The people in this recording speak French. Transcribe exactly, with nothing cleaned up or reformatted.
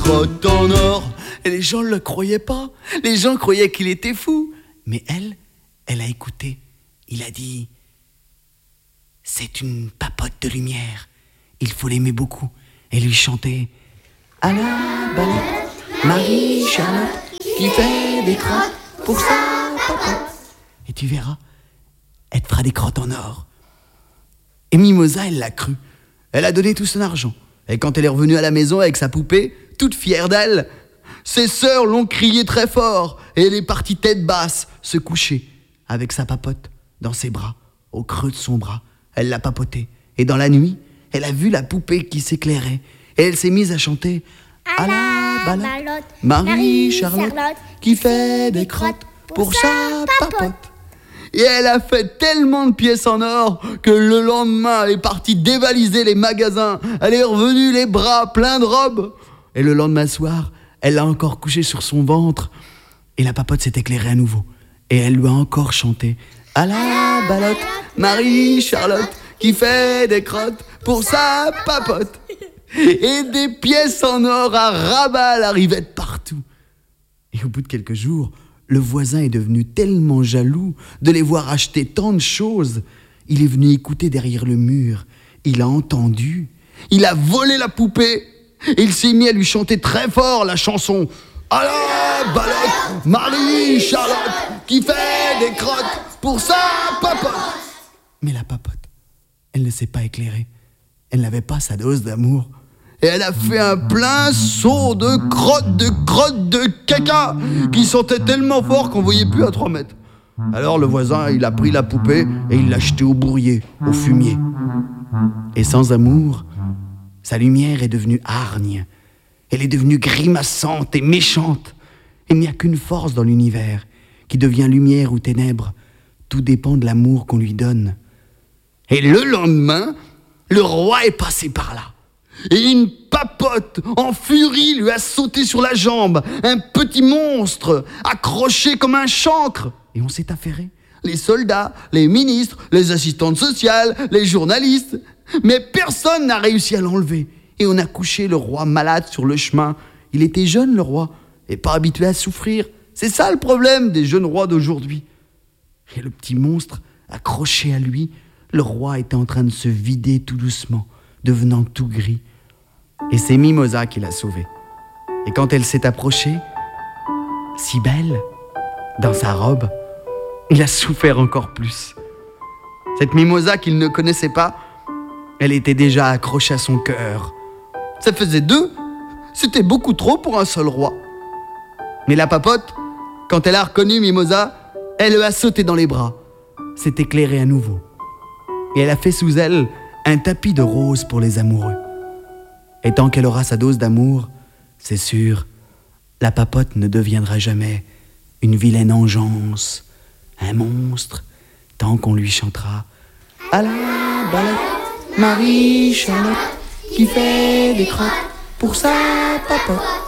crottes en or. Et les gens ne le croyaient pas. Les gens croyaient qu'il était fou. Mais elle, elle a écouté. Il a dit: c'est une papote de lumière. Il faut l'aimer beaucoup. Et lui chanter: à la balade, Marie-Charlotte qui fait des crottes pour sa papote. Et tu verras, elle te fera des crottes en or. Et Mimosa, elle l'a cru. Elle a donné tout son argent. Et quand elle est revenue à la maison avec sa poupée, toute fière d'elle, ses sœurs l'ont crié très fort. Et elle est partie tête basse, se coucher, avec sa papote dans ses bras, au creux de son bras. Elle l'a papotée. Et dans la nuit, elle a vu la poupée qui s'éclairait. Et elle s'est mise à chanter: à la balade, Marie-Charlotte qui fait des crottes pour sa papote. Et elle a fait tellement de pièces en or que le lendemain, elle est partie dévaliser les magasins. Elle est revenue les bras pleins de robes. Et le lendemain soir, elle a encore couché sur son ventre. Et la papote s'est éclairée à nouveau. Et elle lui a encore chanté: à la balade, Marie-Charlotte qui fait des crottes pour sa papote. Et des pièces en or à ras-bas arrivaient de partout. Et au bout de quelques jours, le voisin est devenu tellement jaloux de les voir acheter tant de choses. Il est venu écouter derrière le mur. Il a entendu. Il a volé la poupée. Et il s'est mis à lui chanter très fort la chanson: à la balade, Marie-Charlotte qui fait des crottes pour sa papote. Mais la papote, elle ne s'est pas éclairée. Elle n'avait pas sa dose d'amour. Et elle a fait un plein saut de crottes, de crottes, de caca qui sentait tellement fort qu'on voyait plus à trois mètres. Alors le voisin, il a pris la poupée et il l'a jetée au bourrier, au fumier. Et sans amour, sa lumière est devenue hargne. Elle est devenue grimaçante et méchante. Il n'y a qu'une force dans l'univers qui devient lumière ou ténèbres. Tout dépend de l'amour qu'on lui donne. Et le lendemain, le roi est passé par là. Et une papote en furie lui a sauté sur la jambe. Un petit monstre accroché comme un chancre. Et on s'est affairé. Les soldats, les ministres, les assistantes sociales, les journalistes. Mais personne n'a réussi à l'enlever. Et on a couché le roi malade sur le chemin. Il était jeune, le roi, et pas habitué à souffrir. C'est ça le problème des jeunes rois d'aujourd'hui. Et le petit monstre, accroché à lui, le roi était en train de se vider tout doucement, devenant tout gris. Et c'est Mimosa qui l'a sauvé. Et quand elle s'est approchée, si belle, dans sa robe, il a souffert encore plus. Cette Mimosa qu'il ne connaissait pas, elle était déjà accrochée à son cœur. Ça faisait deux, c'était beaucoup trop pour un seul roi. Mais la papote, quand elle a reconnu Mimosa, elle le a sauté dans les bras, s'est éclairée à nouveau. Et elle a fait sous elle un tapis de roses pour les amoureux. Et tant qu'elle aura sa dose d'amour, c'est sûr, la papote ne deviendra jamais une vilaine engeance, un monstre, tant qu'on lui chantera à la balade, Marie-Charlotte qui fait des crottes pour sa papote.